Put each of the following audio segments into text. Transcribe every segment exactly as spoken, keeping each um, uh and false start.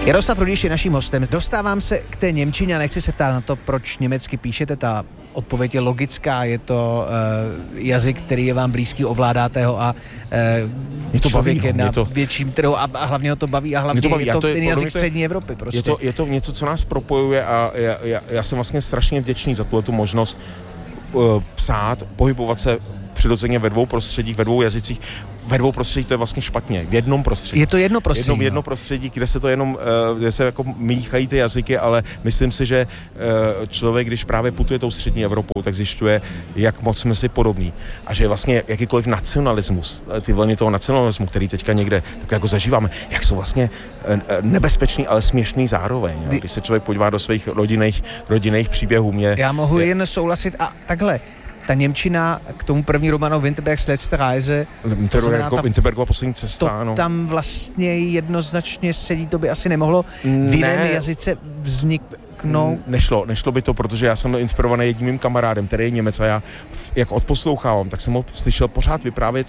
Jaroslav Rudiš je naším hostem. Dostávám se k té němčině a nechci se ptát na to, proč německy píšete. Ta odpověď je logická, je to uh, jazyk, který je vám blízký, ovládáte ho a uh, je to člověk baví, je na to... větším trhu a, a hlavně ho to baví a hlavně to baví. je to, to je, ten jazyk to je, střední Evropy. Prostě. Je, to, je to něco, co nás propojuje a já, já, já jsem vlastně strašně vděčný za tu možnost uh, psát, pohybovat se přirozeně ve dvou prostředích, ve dvou jazycích. Ve dvou prostředí to je vlastně špatně. V jednom prostředí. Je to jedno prostředí. Jedno, jedno prostředí, kde se to jenom, kde se jako míchají ty jazyky, ale myslím si, že člověk, když právě putuje tou střední Evropou, tak zjišťuje, jak moc jsme si podobní. A že vlastně jakýkoliv nacionalismus, ty vlny toho nacionalismu, který teďka někde tak jako zažíváme, jak jsou vlastně nebezpečný, ale směšný zároveň. Jo? Když se člověk podívá do svých rodinných, rodinných příběhů. Mě, Já mohu je... jen souhlasit a takhle. Ta němčina k tomu první románu Winterbergs letzte Reise, jako Winterbergova poslední cesta, to ano. Tam vlastně jednoznačně sedí, to by asi nemohlo v jiném jazyce vzniknout. Nešlo, nešlo by to, protože já jsem inspirovaný jedním mým kamarádem, který je Němec a já, jak odposlouchávám, tak jsem ho slyšel pořád vyprávět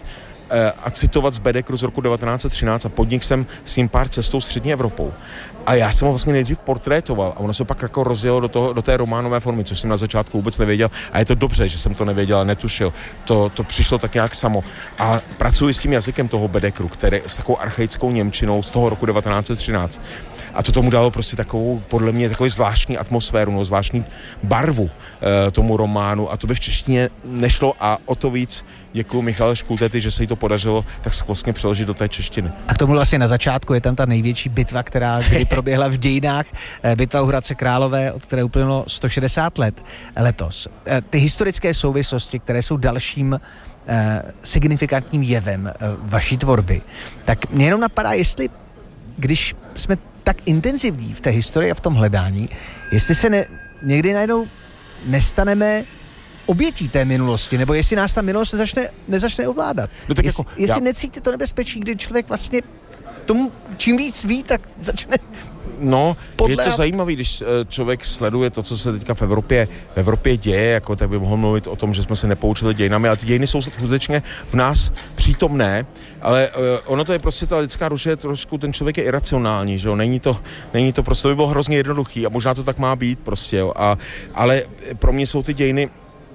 a citovat z Bedekru z roku devatenáct set třináct a podnik jsem s ním pár cestou střední Evropou. A já jsem ho vlastně nejdřív portrétoval a ono se pak jako rozjelo do, toho, do té románové formy, což jsem na začátku vůbec nevěděl a je to dobře, že jsem to nevěděl a netušil. To, to přišlo tak nějak samo. A pracuji s tím jazykem toho Bedekru, který s takovou archaickou němčinou z toho roku devatenáct set třináct. A to tomu dalo prostě takovou, podle mě, takovou zvláštní atmosféru, no, zvláštní barvu e, tomu románu a to by v češtině nešlo a o to víc děkuji Michale Škultety, že se jí to podařilo tak skvostně přeložit do té češtiny. A k tomu vlastně na začátku je tam ta největší bitva, která kdy proběhla v dějinách, bitva u Hradce Králové, od které uplynulo sto šedesát let letos. Ty historické souvislosti, které jsou dalším eh, signifikantním jevem eh, vaší tvorby, tak mě jenom napadá, jestli, když jsme tak intenzivní v té historii a v tom hledání, jestli se ne, někdy najednou nestaneme obětí té minulosti, nebo jestli nás ta minulost nezačne, nezačne ovládat. No tak jestli, jako, jestli já... necítíte to nebezpečí, kdy člověk vlastně tomu čím víc ví, tak začne No, podle... je to zajímavé, když člověk sleduje to, co se teďka v Evropě, v Evropě děje, jako tak by mohl mluvit o tom, že jsme se nepoučili dějinami, ale ty dějiny jsou skutečně v nás přítomné, ale uh, ono to je prostě, ta lidská duše je trošku, ten člověk je iracionální, že jo, není to, není to prostě, to by bylo hrozně jednoduchý a možná to tak má být prostě, jo, a, ale pro mě jsou ty dějiny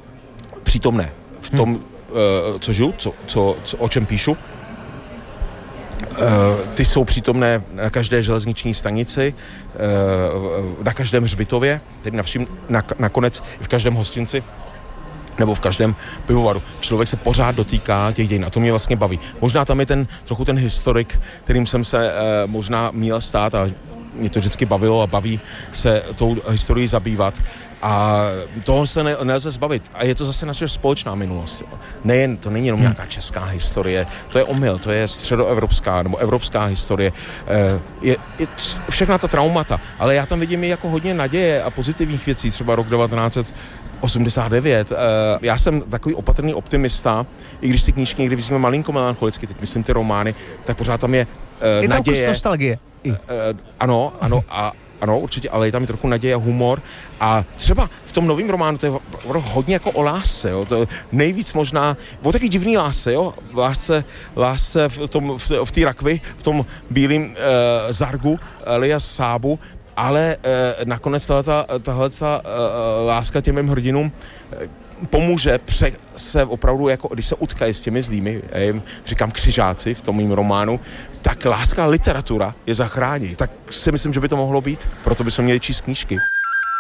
přítomné v tom, hmm. uh, co žiju, co, co, co, o čem píšu. Uh, ty jsou přítomné na každé železniční stanici, uh, na každém hřbitově, tedy na všim, na, nakonec i v každém hostinci nebo v každém pivovaru. Člověk se pořád dotýká těch dějin a to mě vlastně baví. Možná tam je ten trochu ten historik, kterým jsem se uh, možná měl stát a mě to vždycky bavilo a baví se tou historií zabývat. A toho se ne, nelze zbavit. A je to zase naše společná minulost. Nejen, to není jenom hmm. nějaká česká historie, to je omyl, to je středoevropská nebo evropská historie. Je, je všechna ta traumata, ale já tam vidím i jako hodně naděje a pozitivních věcí, třeba rok devatenáct set osmdesát devět. Já jsem takový opatrný optimista, i když ty knížky někdy vyzvíme malinko melancholicky, teď myslím ty romány, tak pořád tam je uh, naděje. Je tam kus nostalgie. Uh, ano, ano a ano, určitě, ale je tam i trochu naděje a humor. A třeba v tom novém románu to je hodně jako o lásce, jo. To nejvíc možná, o taky divný lásce, jo. Lásce, lásce v tom, v, v té rakvi, v tom bílém uh, zargu, alias Sábu, ale uh, nakonec tahle uh, láska těm mým hrdinům uh, pomůže pře- se opravdu, jako když se utkají s těmi zlými, já jim říkám křižáci v tom mým románu, tak láska literatura je zachrání. Tak si myslím, že by to mohlo být, proto bychom měli číst knížky.